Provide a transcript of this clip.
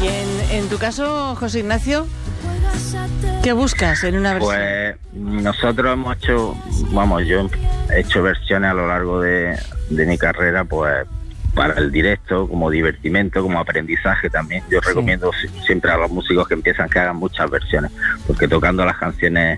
Y en tu caso, José Ignacio, ¿qué buscas en una versión? Pues nosotros hemos hecho, yo he hecho versiones a lo largo de mi carrera, pues para el directo, como divertimento, como aprendizaje también. Yo recomiendo siempre a los músicos que empiezan que hagan muchas versiones, porque tocando las canciones